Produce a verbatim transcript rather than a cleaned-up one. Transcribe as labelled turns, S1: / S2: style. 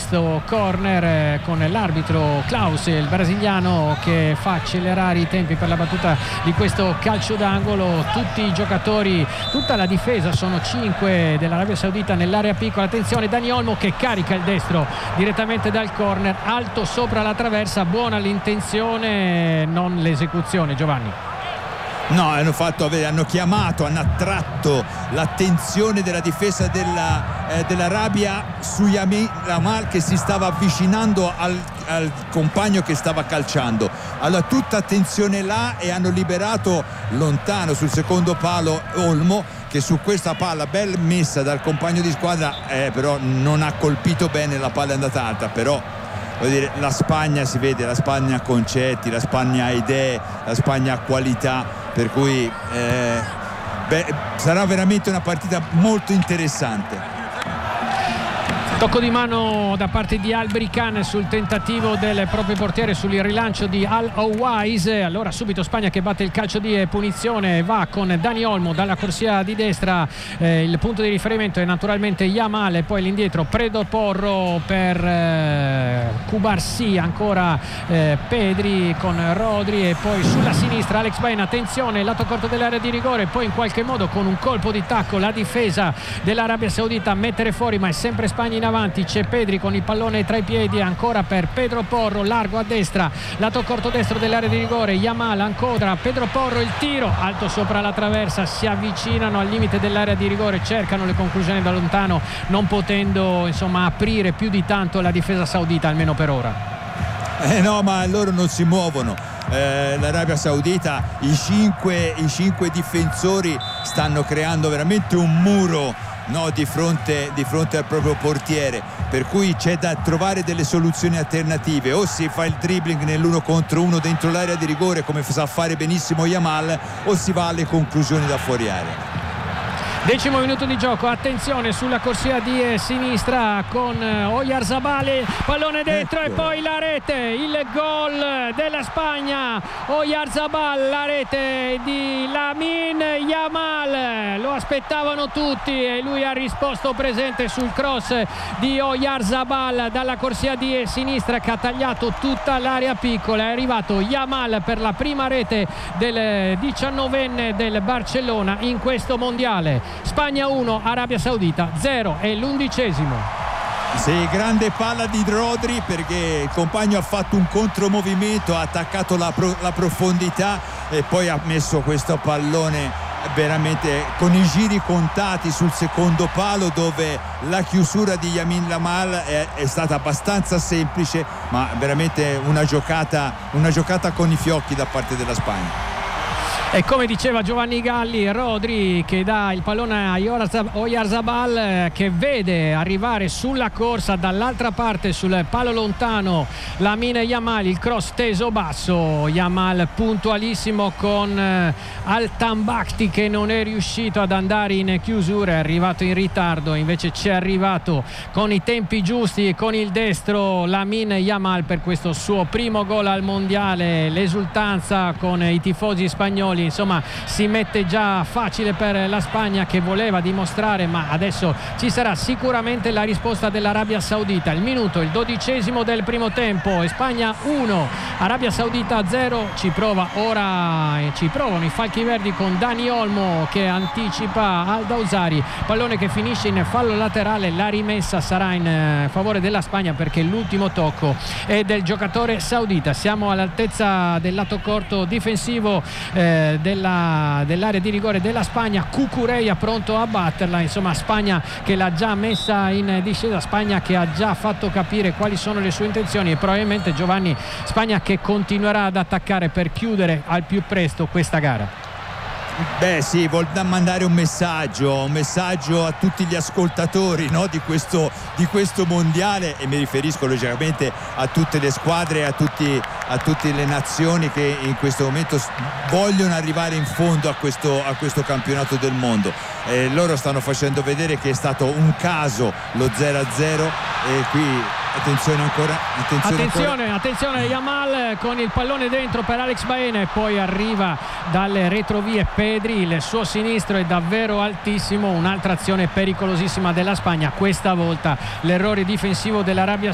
S1: questo corner eh, con l'arbitro Klaus, il brasiliano, che fa accelerare i tempi per la battuta di questo calcio d'angolo. Tutti i giocatori, tutta la difesa, sono cinque dell'Arabia Saudita nell'area piccola. Attenzione, Dani Olmo che carica il destro direttamente dal corner, alto sopra la traversa. Buona l'intenzione, non l'esecuzione, Giovanni.
S2: No, hanno fatto avere, hanno chiamato, hanno attratto l'attenzione della difesa della, eh, dell'Arabia su Yamin Yamal, che si stava avvicinando al, al compagno che stava calciando. Allora tutta attenzione là, e hanno liberato lontano sul secondo palo Olmo, che su questa palla ben messa dal compagno di squadra eh, però non ha colpito bene, la palla è andata alta. Però vuol dire, la Spagna si vede, la Spagna ha concetti, la Spagna ha idee, la Spagna ha qualità, per cui eh, beh, sarà veramente una partita molto interessante.
S1: Tocco di mano da parte di Albri Khan sul tentativo del proprio portiere sul rilancio di Al-Owais. Allora subito Spagna che batte il calcio di punizione, va con Dani Olmo dalla corsia di destra, eh, il punto di riferimento è naturalmente Yamal, e poi l'indietro Pedro Porro per eh, Cubarsí, ancora eh, Pedri con Rodri, e poi sulla sinistra Alex Baena. Attenzione, lato corto dell'area di rigore, poi in qualche modo con un colpo di tacco la difesa dell'Arabia Saudita a mettere fuori, ma è sempre Spagna in avanti. C'è Pedri con il pallone tra i piedi, ancora per Pedro Porro, largo a destra, lato corto destro dell'area di rigore, Yamal ancora, Pedro Porro, il tiro alto sopra la traversa, si avvicinano al limite dell'area di rigore, cercano le conclusioni da lontano, non potendo insomma aprire più di tanto la difesa saudita, almeno per ora.
S2: Eh no, ma loro non si muovono. Eh, l'Arabia Saudita, i cinque, i cinque difensori stanno creando veramente un muro, no, di fronte, di fronte al proprio portiere, per cui c'è da trovare delle soluzioni alternative. O si fa il dribbling nell'uno contro uno dentro l'area di rigore, come sa fare benissimo Yamal, o si va alle conclusioni da fuori area.
S1: Decimo minuto di gioco, attenzione sulla corsia di sinistra con Oyarzabal, pallone dentro e poi la rete, il gol della Spagna. Oyarzabal, la rete di Lamine Yamal, lo aspettavano tutti e lui ha risposto presente sul cross di Oyarzabal dalla corsia di sinistra, che ha tagliato tutta l'area piccola. È arrivato Yamal per la prima rete del diciannovenne del Barcellona in questo mondiale. Spagna uno, Arabia Saudita zero, è l'undicesimo.
S2: Sì, grande palla di Rodri, perché il compagno ha fatto un contromovimento, ha attaccato la, pro, la profondità e poi ha messo questo pallone veramente con i giri contati sul secondo palo, dove la chiusura di Yamin Yamal è, è stata abbastanza semplice, ma veramente una giocata, una giocata con i fiocchi da parte della Spagna.
S1: E come diceva Giovanni Galli, Rodri che dà il pallone a Oyarzabal, che vede arrivare sulla corsa dall'altra parte sul palo lontano Lamine Yamal, il cross teso basso. Yamal puntualissimo con Al-Tambakti, che non è riuscito ad andare in chiusura, è arrivato in ritardo, invece ci è arrivato con i tempi giusti, con il destro Lamine Yamal per questo suo primo gol al mondiale. L'esultanza con i tifosi spagnoli, insomma si mette già facile per la Spagna, che voleva dimostrare, ma adesso ci sarà sicuramente la risposta dell'Arabia Saudita. Il minuto, il dodicesimo del primo tempo, Spagna uno, Arabia Saudita zero. Ci prova ora, ci provano i falchi verdi con Dani Olmo che anticipa Al Dawsari, pallone che finisce in fallo laterale. La rimessa sarà in favore della Spagna, perché l'ultimo tocco è del giocatore saudita. Siamo all'altezza del lato corto difensivo eh, Della, dell'area di rigore della Spagna. Cucurella pronto a batterla, insomma Spagna che l'ha già messa in discesa, Spagna che ha già fatto capire quali sono le sue intenzioni, e probabilmente, Giovanni, Spagna che continuerà ad attaccare per chiudere al più presto questa gara.
S2: Beh sì, vuol mandare un messaggio, un messaggio a tutti gli ascoltatori, no, di questo, di questo mondiale, e mi riferisco logicamente a tutte le squadre, a, tutti, a tutte le nazioni che in questo momento vogliono arrivare in fondo a questo, a questo campionato del mondo. Eh, loro stanno facendo vedere che è stato un caso lo zero a zero, e qui attenzione ancora, attenzione,
S1: attenzione,
S2: ancora.
S1: attenzione Yamal con il pallone dentro per Alex Baena, e poi arriva dalle retrovie Pedri, il suo sinistro è davvero altissimo. Un'altra azione pericolosissima della Spagna, questa volta l'errore difensivo dell'Arabia